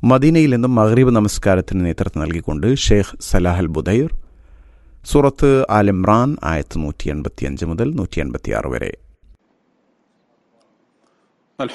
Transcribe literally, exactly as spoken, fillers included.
മദീനയിൽ നിന്നും മഗ്രിബ് നമസ്കാരത്തിന് നേതൃത്വം നൽകിക്കൊണ്ട് ഷെയ്ഖ് സലാഹൽ ബുദൈർ സൂറത്ത് ആൽ ഇമ്രാൻ ആയത്ത് നൂറ്റി എൺപത്തി അഞ്ച് മുതൽ നൂറ്റി എൺപത്തി ആറ് വരെ.